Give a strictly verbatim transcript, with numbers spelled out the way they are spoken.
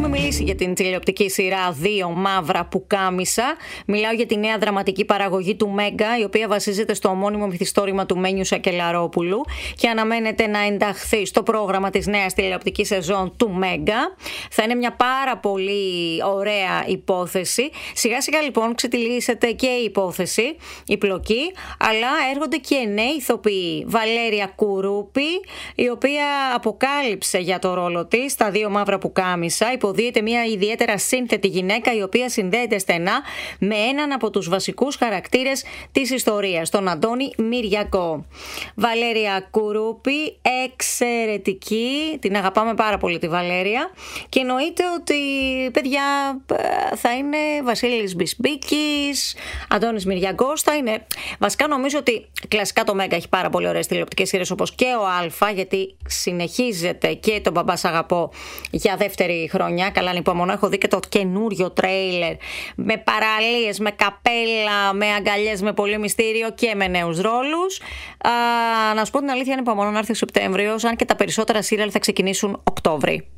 έχουμε μιλήσει για την τηλεοπτική σειρά Δύο Μαύρα Πουκάμισα. Μιλάω για τη νέα δραματική παραγωγή του Μέγκα, η οποία βασίζεται στο ομώνυμο μυθιστόρημα του Μένιου Σακελαρόπουλου και αναμένεται να ενταχθεί στο πρόγραμμα της νέας τηλεοπτικής σεζόν του Μέγκα. Θα είναι μια πάρα πολύ ωραία υπόθεση. Σιγά σιγά λοιπόν ξετυλίσσεται και η υπόθεση, η πλοκή, αλλά έρχονται και νέοι ηθοποιοί. Βαλέρια Κουρούπη, η οποία αποκάλυψε για το ρόλο της στα Δύο Μαύρα Πουκάμισα. Υποδίεται μια ιδιαίτερα σύνθετη γυναίκα, η οποία συνδέεται στενά με έναν από τους βασικούς χαρακτήρες της ιστορίας, τον Αντώνη Μυριακό. Βαλέρια Κουρούπη, εξαιρετική, την αγαπάμε πάρα πολύ τη Βαλέρια, και εννοείται ότι, παιδιά, θα είναι Βασίλης Μπισμπίκης, Αντώνης Μυριακός, θα είναι. Βασικά νομίζω ότι κλασικά το Μέγκα έχει πάρα πολύ ωραίες τηλεοπτικές σειρές, όπως και ο Α, γιατί συνεχίζεται και τον Μπαμπά Σ' Αγαπώ για δεύτερη χρονιά. Καλά, ανυπομονώ, έχω δει και το καινούριο τρέιλερ με παραλίες, με καπέλα, με αγκαλιές, με πολύ μυστήριο και με νέους ρόλους. Α, να σου πω την αλήθεια, ανυπομονώ να έρθει ο Σεπτέμβριος, αν και τα περισσότερα σύριαλ θα ξεκινήσουν Οκτώβρη.